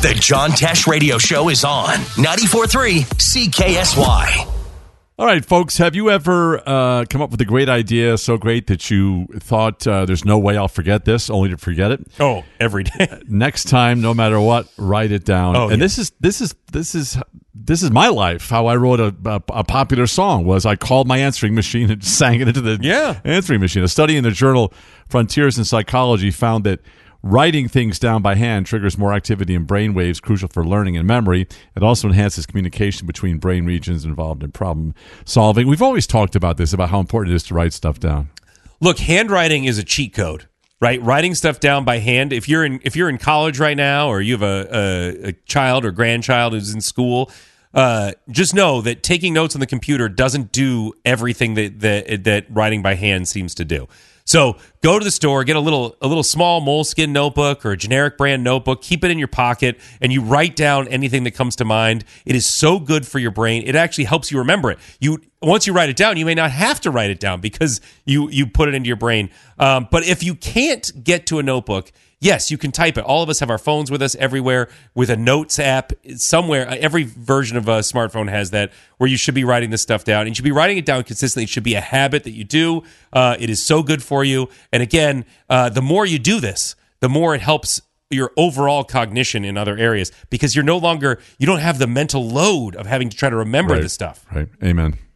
The John Tesh Radio Show is on 94.3 CKSY. All right, folks, have you ever come up with a great idea, so great that you thought there's no way I'll forget this, only to forget it? Oh, every day. Next time, no matter what, write it down. Oh, and yeah. this is my life. How I wrote a popular song was I called my answering machine and sang it into the answering machine. A study in the journal Frontiers in Psychology found that writing things down by hand triggers more activity in brain waves crucial for learning and memory. It also enhances communication between brain regions involved in problem solving. We've always talked about this, about how important it is to write stuff down. Look, handwriting is a cheat code, right? Writing stuff down by hand. If you're in college right now, or you have a child or grandchild who's in school, just know that taking notes on the computer doesn't do everything that writing by hand seems to do. So go to the store, get a little small Moleskine notebook or a generic brand notebook, keep it in your pocket, and you write down anything that comes to mind. It is so good for your brain. It actually helps you remember it. Once you write it down, you may not have to write it down because you put it into your brain. But if you can't get to a notebook, yes, you can type it. All of us have our phones with us everywhere with a notes app somewhere. Every version of a smartphone has that, where you should be writing this stuff down. And you should be writing it down consistently. It should be a habit that you do. It is so good for you. And again, the more you do this, the more it helps your overall cognition in other areas, because you don't have the mental load of having to try to remember this stuff. Right. Amen.